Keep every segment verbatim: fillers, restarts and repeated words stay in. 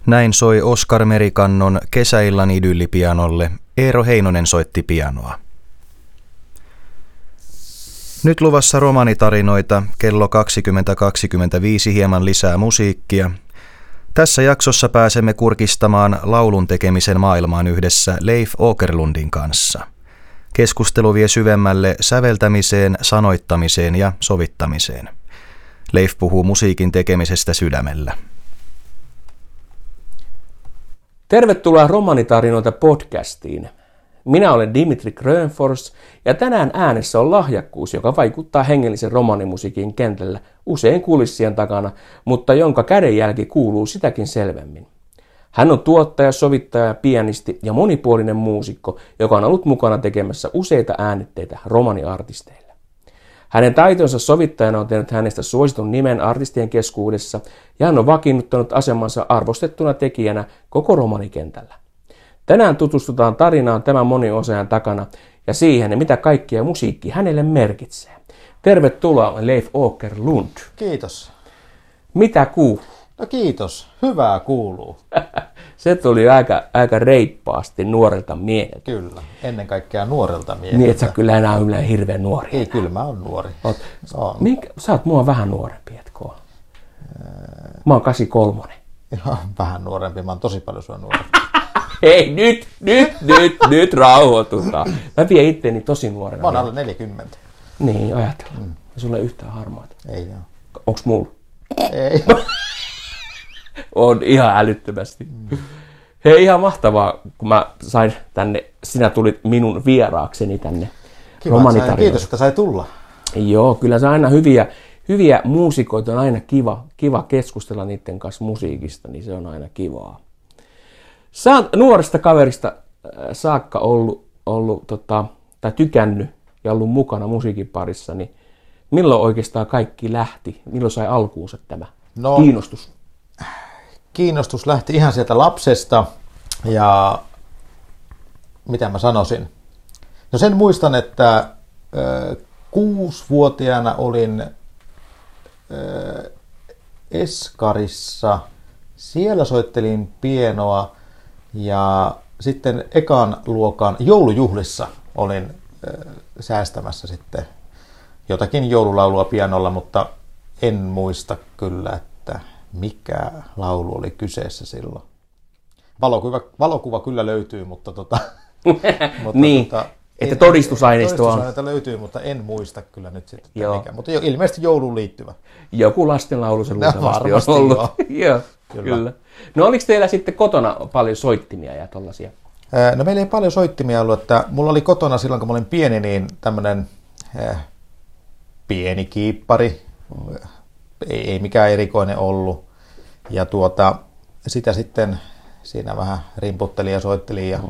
Näin soi Oskar Merikannon Kesäillan idyllipianolle. Eero Heinonen soitti pianoa. Nyt luvassa romanitarinoita, kello kaksikymmentä kaksikymmentäviisi hieman lisää musiikkia. Tässä jaksossa pääsemme kurkistamaan laulun tekemisen maailmaan yhdessä Leif Åkerlundin kanssa. Keskustelu vie syvemmälle säveltämiseen, sanoittamiseen ja sovittamiseen. Leif puhuu musiikin tekemisestä sydämellä. Tervetuloa Romanitarinoita podcastiin. Minä olen Dimitri Grönfors ja tänään äänessä on lahjakkuus, joka vaikuttaa hengellisen romanimusiikin kentällä usein kulissien takana, mutta jonka kädenjälki kuuluu sitäkin selvemmin. Hän on tuottaja, sovittaja, pianisti ja monipuolinen muusikko, joka on ollut mukana tekemässä useita äänitteitä romaniartisteille. Hänen taitonsa sovittajana on tehnyt hänestä suositun nimen artistien keskuudessa ja hän on vakiinnuttanut asemansa arvostettuna tekijänä koko romanikentällä. Tänään tutustutaan tarinaan tämän moniosaajan takana ja siihen, mitä kaikkia musiikki hänelle merkitsee. Tervetuloa Leif Åkerlund. Kiitos. Mitä kuuluu? No kiitos. Hyvää kuuluu. Se tuli aika, aika reippaasti nuorelta mieheltä. Kyllä. Ennen kaikkea nuorelta mieheltä. Niin, et sä kyllä enää ole hirveän nuori. Ei, kyllä mä oon nuori. Oot, minkä, sä oot mua vähän nuorempi, etkö? Mä oon kahdeksankymmentäkolme. Ihan vähän nuorempi. Mä oon tosi paljon sua nuorempi. Hei, nyt, nyt, nyt, nyt rauhoitutaan. Mä vien itteni tosi nuorena. Mä oon alle neljäkymmentä. Niin, ajatella. Mm. Ja sulla ei yhtään harmaata. Ei oo. Onks mulla? Ei. On ihan älyttömästi. Mm. Hei, ihan mahtavaa, kun mä sain tänne, sinä tulit minun vieraakseni tänne romanitarinoille. Kiitos, että sai tulla. Joo, kyllä se aina hyviä, hyviä muusikoita on aina kiva, kiva keskustella niiden kanssa musiikista, niin se on aina kivaa. Sä oot nuoresta kaverista saakka ollut, ollut tota, tai tykännyt ja ollut mukana musiikin parissa, niin milloin oikeastaan kaikki lähti? Milloin sai alkuunsa tämä no, kiinnostus? Kiinnostus lähti ihan sieltä lapsesta ja mitä mä sanoisin? No sen muistan, että äh, kuusivuotiaana olin äh, Eskarissa. Siellä soittelin pienoa ja sitten ekan luokan joulujuhlissa olin äh, säästämässä sitten jotakin joululaulua pianolla, mutta en muista kyllä, että mikä laulu oli kyseessä silloin. Valokuva, valokuva kyllä löytyy, mutta, tota, mutta niin, tota, että en, todistusaineistoa todistusaineistoa löytyy, mutta en muista kyllä nyt sitten mikä. Mutta ilmeisesti jouluun liittyvä. Joku lastenlaulu se luultavasti on ollut. Joo, kyllä. kyllä. No oliko teillä sitten kotona paljon soittimia ja tollaisia? No meillä ei paljon soittimia ollut, että mulla oli kotona silloin kun mä olin pieni, niin tämmönen eh, pieni kiippari. Mm. Ei, ei mikään erikoinen ollut. Ja tuota, sitä sitten siinä vähän rimputteli ja soitteli. Ja mm.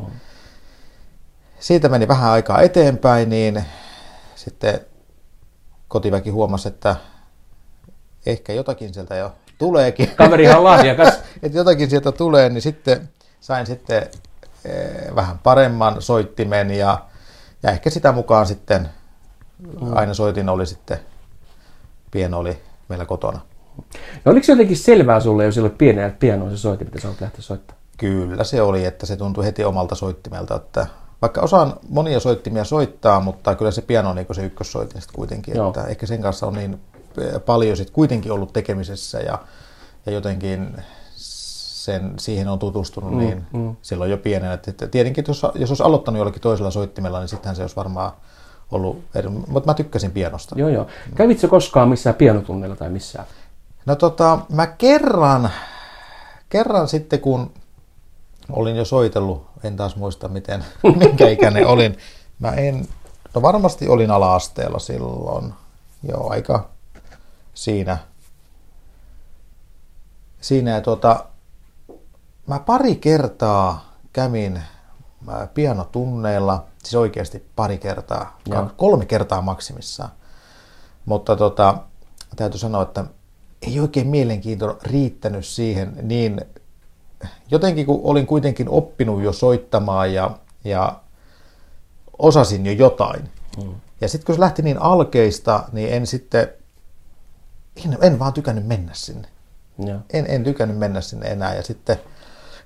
siitä meni vähän aikaa eteenpäin, niin sitten kotiväki huomasi, että ehkä jotakin sieltä jo tuleekin. Kaverihan lahjakas. Että jotakin sieltä tulee, niin sitten sain sitten eh, vähän paremman soittimen ja, ja ehkä sitä mukaan sitten mm. aina soitin oli sitten, pieno oli meillä kotona. No oliko se jotenkin selvää sulle, jos silloin pienellä pianoa se soitti, mitä sä olet lähteä soittamaan? Kyllä se oli, että se tuntui heti omalta soittimelta. Että vaikka osaan monia soittimia soittaa, mutta kyllä se piano on niin se ykkössoitin sitten kuitenkin. Että ehkä sen kanssa on niin paljon sitten kuitenkin ollut tekemisessä ja, ja jotenkin sen, siihen on tutustunut mm, niin mm. silloin jo pienenä. Että tietenkin, jos, jos olisi aloittanut jollakin toisella soittimella, niin sittenhän se olisi varmaan ollut eri, mutta mä tykkäsin pianosta. Joo, joo. Kävitkö koskaan missään pianotunneilla tai missään? No tota, mä kerran, kerran sitten kun olin jo soitellut, en taas muista miten, minkä ikäinen olin. Mä en, no varmasti olin ala-asteella silloin, joo aika siinä. Siinä ja tuota, mä pari kertaa kävin pianotunneilla, siis oikeasti pari kertaa, joo. kolme kertaa maksimissaan. Mutta tota, täytyy sanoa, että ei oikein mielenkiinto riittänyt siihen niin, jotenkin kun olin kuitenkin oppinut jo soittamaan ja, ja osasin jo jotain. Mm. Ja sitten kun se lähti niin alkeista, niin en sitten, en, en vaan tykännyt mennä sinne. Ja. En, en tykännyt mennä sinne enää. Ja sitten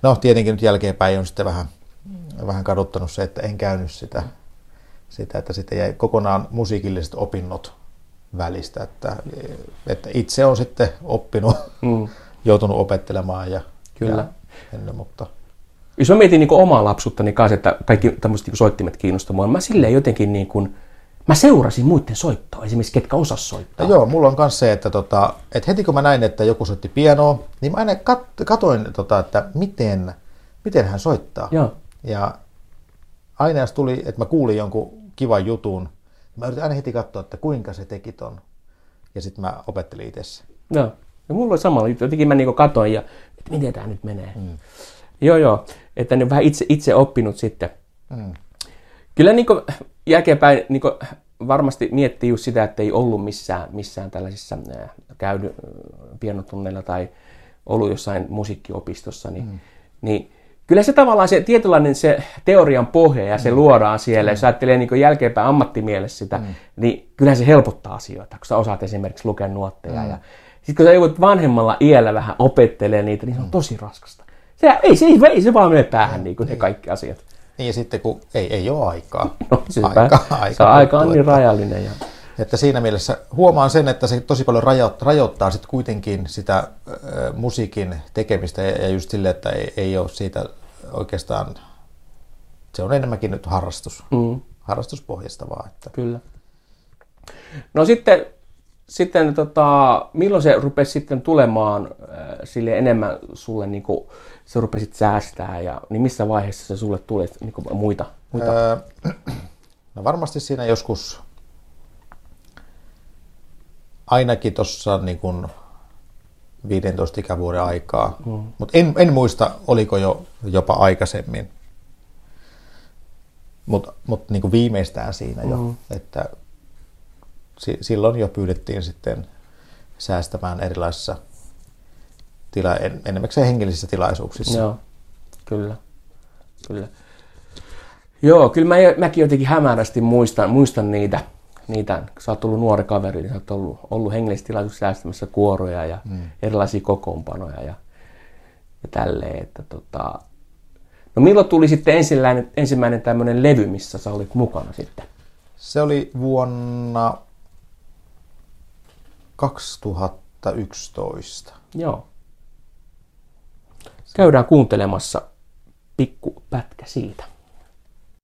No tietenkin nyt jälkeenpäin on sitten vähän, vähän kaduttanut se, että en käynyt sitä, sitä että sitten jäi kokonaan musiikilliset opinnot välistä, että, että itse on sitten oppinut, mm. joutunut opettelemaan ja, Kyllä. ja ennen, mutta... Jos mä mietin niin omaa lapsuuttani kanssa, että kaikki tämmöiset niin soittimet kiinnostaa mua, mä silleen jotenkin niin kuin, mä seurasin muiden soittoa, esimerkiksi ketkä osas soittaa. Ja joo, mulla on myös se, että, tota, että heti kun mä näin, että joku soitti pianoa, niin mä aina kat- katoin, tota, että miten, miten hän soittaa. Joo. Ja aina jos tuli, että mä kuulin jonkun kivan jutun, mä yritin aina heti katsoa, että kuinka se teki ton. Ja sitten mä opettelin itse sen. Joo. Ja mulla oli samalla juttu. Jotenkin mä niin katoin ja, että miten tää nyt menee. Mm. Joo, joo. Että ne vähän itse, itse oppinut sitten. Mm. Kyllä niin jälkeenpäin niin varmasti miettii just sitä, että ei ollut missään, missään tällaisissa äh, käynyt pianotunneilla tai ollut jossain musiikkiopistossa. Niin, mm. niin kyllä se tavallaan se tietynlainen se teorian pohja ja se mm. luodaan siellä. Mm. Jos ajattelee niin jälkeenpäin ammattimielessä sitä, mm. niin kyllä se helpottaa asioita, kun sä osaat esimerkiksi lukea nuotteja. Mm. Ja sitten kun sä joudut vanhemmalla iällä vähän opettelee niitä, niin se on tosi raskasta. Se, ei, se, ei se vaan mene päähän niin kuin ne kaikki asiat. Niin ja sitten kun ei, ei ole aikaa. No, siis aika, aika, se aika on niin rajallinen. Ja... Että siinä mielessä huomaan sen, että se tosi paljon rajoittaa, rajoittaa sit kuitenkin sitä äh, musiikin tekemistä ja just sille, että ei, ei ole siitä oikeastaan, se on enemmänkin nyt harrastus, mm. harrastuspohjasta vaan. Että. Kyllä. No sitten, sitten tota, milloin se rupesi sitten tulemaan äh, sille enemmän sulle, niin kuin sä rupesit säästää ja niin missä vaiheessa se sulle tuli niin kuin muita? muita? Öö, no varmasti siinä joskus ainakin tuossa niin kuin viidentoista ikävuoden aikaa, mm. mutta en, en muista oliko jo jopa aikaisemmin, mutta mut niin kuin viimeistään siinä jo, mm. että si, silloin jo pyydettiin sitten säästämään erilaisissa tila, en, enimmäkseen hengellisissä tilaisuuksissa. Joo, kyllä, kyllä. Joo, kyllä mä, mäkin jotenkin hämärästi muistan, muistan niitä, niitä, kun sä oot ollut nuori kaveri, niin sä oot ollut, ollut hengellisissä tilaisuuksissa säästämässä kuoroja ja mm. erilaisia kokoonpanoja ja, ja tälleen. Että tota... No milloin tuli sitten ensimmäinen, ensimmäinen tämmöinen levy, missä sä olit mukana sitten? Se oli vuonna kaksituhattayksitoista. Joo. Käydään kuuntelemassa pikku pätkä siitä.